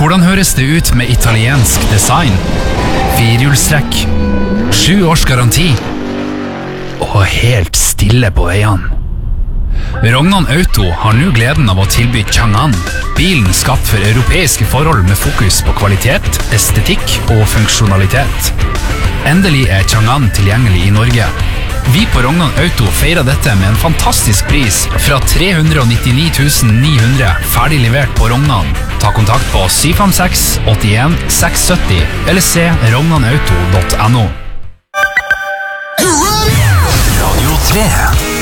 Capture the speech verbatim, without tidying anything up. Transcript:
Hvordan høres det ut med italiensk design? Firehjulstrekk, sju års garanti og helt stille på veiene. Rognan Auto har nå gleden av å tilby Chang'an, bilen skapt for europeiske forhold med fokus på kvalitet, estetikk og funksjonalitet. Endelig er Chang'an tilgjengelig i Norge. Vi på Rognan Auto feirer dette med en fantastisk pris fra tre hundre nittini tusen ni hundre ferdig levert på Rognan. Ta kontakt på syv fem seks, åtte en, seks sytti eller se rognanauto punktum no. Radio tre